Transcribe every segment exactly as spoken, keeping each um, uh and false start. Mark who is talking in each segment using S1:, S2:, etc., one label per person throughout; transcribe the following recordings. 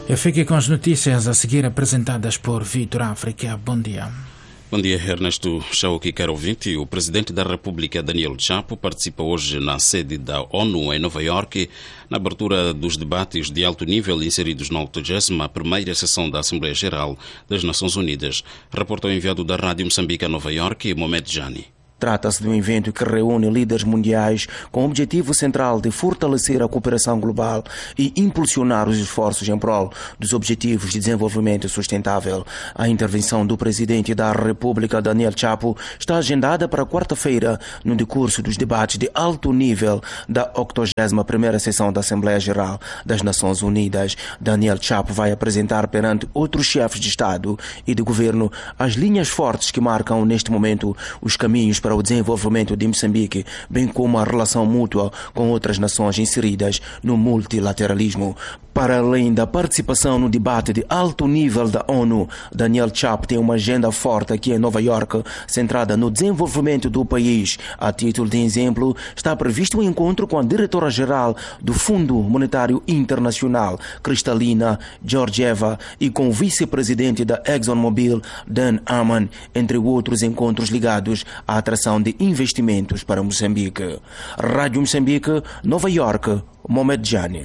S1: Eu fiquei com as notícias a seguir apresentadas por Vitor África. Bom dia.
S2: Bom dia, Ernesto Chauki, caro ouvinte. O presidente da República, Daniel Chapo, participa hoje na sede da ONU em Nova Iorque, na abertura dos debates de alto nível inseridos na oitogésima primeira sessão da Assembleia Geral das Nações Unidas. Reportou o enviado da Rádio Moçambique a Nova Iorque, Mohamed Jani.
S3: Trata-se de um evento que reúne líderes mundiais com o objetivo central de fortalecer a cooperação global e impulsionar os esforços em prol dos objetivos de desenvolvimento sustentável. A intervenção do presidente da República, Daniel Chapo, está agendada para quarta-feira no decurso dos debates de alto nível da oitogésima primeira sessão da Assembleia Geral das Nações Unidas. Daniel Chapo vai apresentar perante outros chefes de Estado e de Governo as linhas fortes que marcam neste momento os caminhos para para o desenvolvimento de Moçambique, bem como a relação mútua com outras nações inseridas no multilateralismo. Para além da participação no debate de alto nível da ONU, Daniel Chapo tem uma agenda forte aqui em Nova Iorque, centrada no desenvolvimento do país. A título de exemplo, está previsto um encontro com a diretora-geral do Fundo Monetário Internacional, Kristalina Georgieva, e com o vice-presidente da ExxonMobil, Dan Amman, entre outros encontros ligados à atração de investimentos para Moçambique. Rádio Moçambique, Nova Iorque, Mohamed Jani.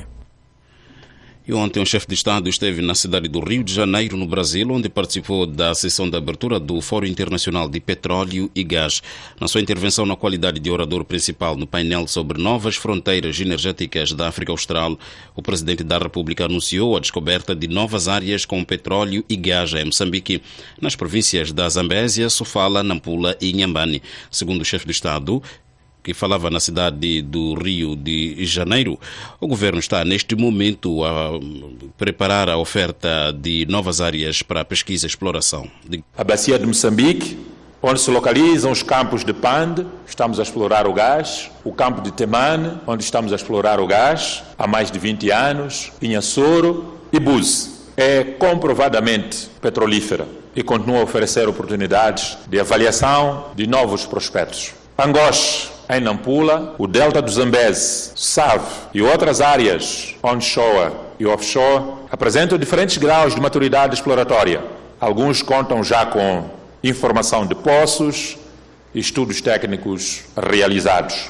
S2: E ontem o chefe de Estado esteve na cidade do Rio de Janeiro, no Brasil, onde participou da sessão de abertura do Fórum Internacional de Petróleo e Gás. Na sua intervenção na qualidade de orador principal no painel sobre novas fronteiras energéticas da África Austral, o presidente da República anunciou a descoberta de novas áreas com petróleo e gás em Moçambique, nas províncias da Zambésia, Sofala, Nampula e Inhambane. Segundo o chefe de Estado, que falava na cidade do Rio de Janeiro, o governo está neste momento a preparar a oferta de novas áreas para pesquisa e exploração.
S4: A bacia de Moçambique, onde se localizam os campos de Pande, estamos a explorar o gás. O campo de Temane, onde estamos a explorar o gás há mais de vinte anos. Inhassoro e Búzios. É comprovadamente petrolífera e continua a oferecer oportunidades de avaliação de novos prospectos. Angoche, em Nampula, o delta do Zambeze, Save e outras áreas onshore e offshore apresentam diferentes graus de maturidade exploratória. Alguns contam já com informação de poços e estudos técnicos realizados.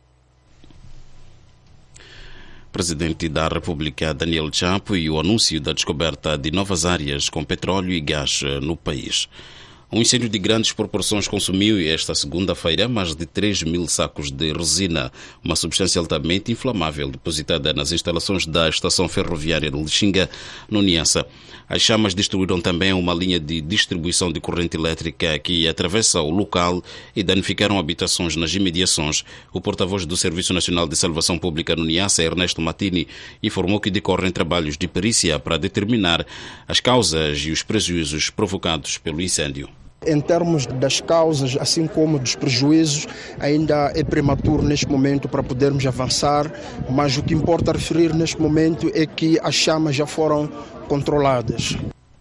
S2: Presidente da República, Daniel Chapo, e o anúncio da descoberta de novas áreas com petróleo e gás no país. Um incêndio de grandes proporções consumiu esta segunda-feira mais de três mil sacos de resina, uma substância altamente inflamável depositada nas instalações da estação ferroviária de Lixinga, no Niassa. As chamas destruíram também uma linha de distribuição de corrente elétrica que atravessa o local e danificaram habitações nas imediações. O porta-voz do Serviço Nacional de Salvação Pública no Niassa, Ernesto Matini, informou que decorrem trabalhos de perícia para determinar as causas e os prejuízos provocados pelo incêndio.
S5: Em termos das causas, assim como dos prejuízos, ainda é prematuro neste momento para podermos avançar, mas o que importa referir neste momento é que as chamas já foram controladas.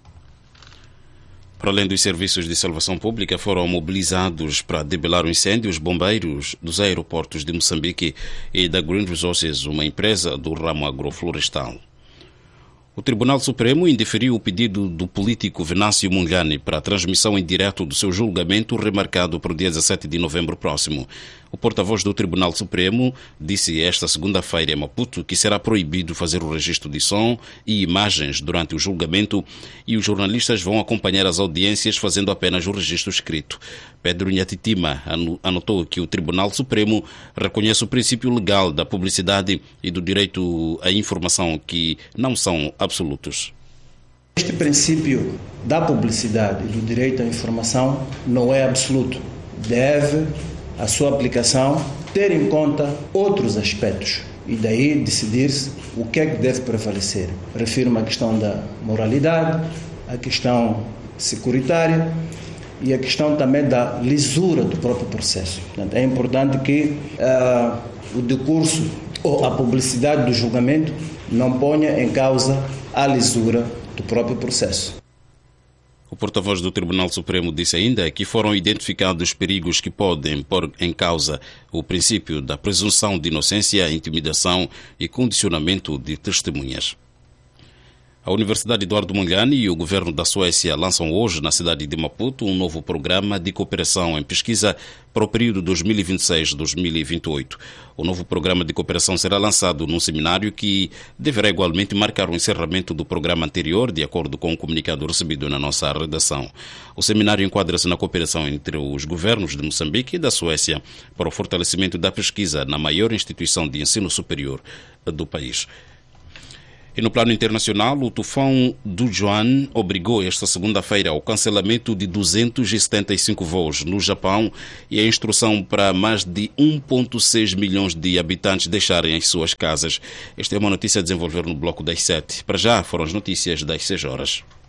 S2: Para além dos serviços de salvação pública, foram mobilizados para debelar o incêndio os bombeiros dos aeroportos de Moçambique e da Green Resources, uma empresa do ramo agroflorestal. O Tribunal Supremo indeferiu o pedido do político Venâncio Mondlane para a transmissão em direto do seu julgamento, remarcado para o dia dezassete de novembro próximo. O porta-voz do Tribunal Supremo disse esta segunda-feira em Maputo que será proibido fazer o registro de som e imagens durante o julgamento e os jornalistas vão acompanhar as audiências fazendo apenas o registro escrito. Pedro Nhatitima anotou que o Tribunal Supremo reconhece o princípio legal da publicidade e do direito à informação, que não são absolutos.
S6: Este princípio da publicidade e do direito à informação não é absoluto. Deve, a sua aplicação, ter em conta outros aspectos e daí decidir-se o que é que deve prevalecer. Refiro-me à questão da moralidade, à questão securitária e a questão também da lisura do próprio processo. Portanto, é importante que uh, o decurso ou a publicidade do julgamento não ponha em causa a lisura do próprio processo.
S2: O porta-voz do Tribunal Supremo disse ainda que foram identificados perigos que podem pôr em causa o princípio da presunção de inocência, intimidação e condicionamento de testemunhas. A Universidade Eduardo Mondlane e o governo da Suécia lançam hoje, na cidade de Maputo, um novo programa de cooperação em pesquisa para o período dois mil e vinte e seis a dois mil e vinte e oito. O novo programa de cooperação será lançado num seminário que deverá igualmente marcar o encerramento do programa anterior, de acordo com o comunicado recebido na nossa redação. O seminário enquadra-se na cooperação entre os governos de Moçambique e da Suécia para o fortalecimento da pesquisa na maior instituição de ensino superior do país. E no plano internacional, o tufão Dujuan obrigou esta segunda-feira ao cancelamento de duzentos e setenta e cinco voos no Japão e a instrução para mais de um vírgula seis milhões de habitantes deixarem as suas casas. Esta é uma notícia a desenvolver no bloco das sete. Para já foram as notícias das seis horas.